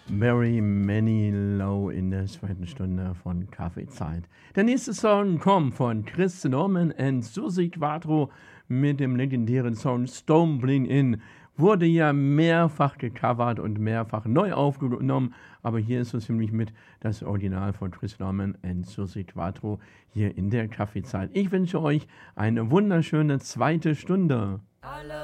Very Many Low in der zweiten Stunde von Kaffeezeit. Der nächste Song kommt von Chris Norman und Susie Quattro mit dem legendären Song Stumbling In. Wurde ja mehrfach gecovert und mehrfach neu aufgenommen, aber hier ist es nämlich mit das Original von Chris Norman und Susie Quattro hier in der Kaffeezeit. Ich wünsche euch eine wunderschöne zweite Stunde.